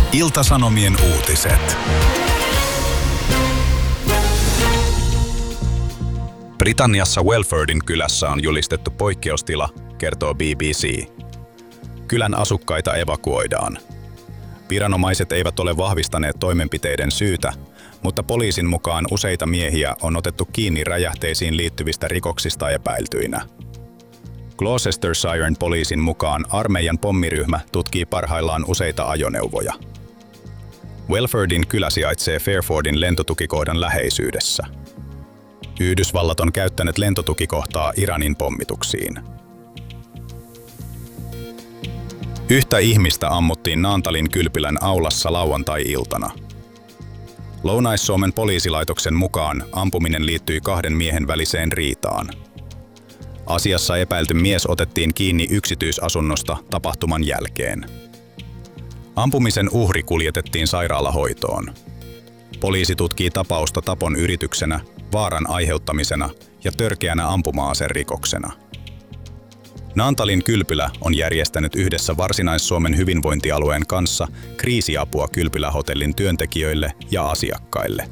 Ilta-Sanomien uutiset. Britanniassa Welfordin kylässä on julistettu poikkeustila, kertoo BBC. Kylän asukkaita evakuoidaan. Viranomaiset eivät ole vahvistaneet toimenpiteiden syytä, mutta poliisin mukaan useita miehiä on otettu kiinni räjähteisiin liittyvistä rikoksista epäiltyinä. Gloucestershiren poliisin mukaan armeijan pommiryhmä tutkii parhaillaan useita ajoneuvoja. Welfordin kylä sijaitsee Fairfordin lentotukikohdan läheisyydessä. Yhdysvallat on käyttänyt lentotukikohtaa Iranin pommituksiin. Yhtä ihmistä ammuttiin Naantalin kylpylän aulassa lauantai-iltana. Lounais-Suomen poliisilaitoksen mukaan ampuminen liittyi kahden miehen väliseen riitaan. Asiassa epäilty mies otettiin kiinni yksityisasunnosta tapahtuman jälkeen. Ampumisen uhri kuljetettiin sairaalahoitoon. Poliisi tutkii tapausta tapon yrityksenä, vaaran aiheuttamisena ja törkeänä ampuma-aserikoksena. Naantalin kylpylä on järjestänyt yhdessä Varsinais-Suomen hyvinvointialueen kanssa kriisiapua kylpylähotellin työntekijöille ja asiakkaille.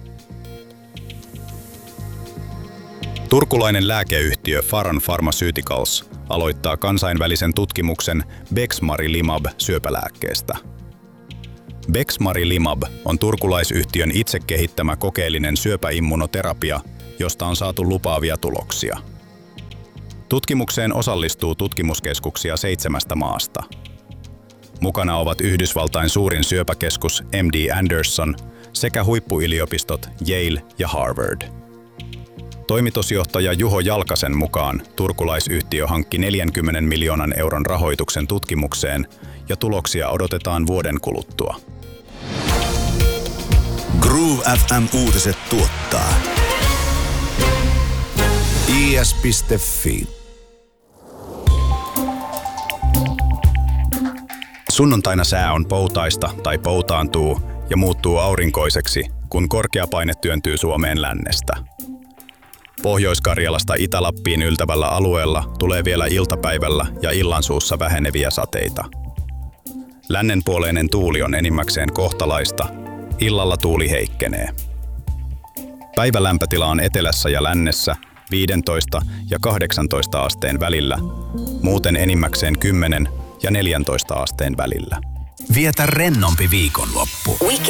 Turkulainen lääkeyhtiö Faron Pharmaceuticals aloittaa kansainvälisen tutkimuksen Bexmarilimab-syöpälääkkeestä. Bexmarilimab on turkulaisyhtiön itse kehittämä kokeellinen syöpäimmunoterapia, josta on saatu lupaavia tuloksia. Tutkimukseen osallistuu tutkimuskeskuksia 7 maasta. Mukana ovat Yhdysvaltain suurin syöpäkeskus MD Anderson sekä huippuyliopistot Yale ja Harvard. Toimitusjohtaja Juho Jalkasen mukaan turkulaisyhtiö hankki 40 miljoonan euron rahoituksen tutkimukseen ja tuloksia odotetaan vuoden kuluttua. Groove FM uutiset tuottaa is.fi. Sunnuntaina sää on poutaista tai poutaantuu ja muuttuu aurinkoiseksi, kun korkeapaine työntyy Suomeen lännestä. Pohjois-Karjalasta Itä-Lappiin yltävällä alueella tulee vielä iltapäivällä ja illansuussa väheneviä sateita. Lännenpuoleinen tuuli on enimmäkseen kohtalaista, illalla tuuli heikkenee. Päivälämpötila on etelässä ja lännessä 15 ja 18 asteen välillä, muuten enimmäkseen 10 ja 14 asteen välillä. Vietä rennompi viikonloppu.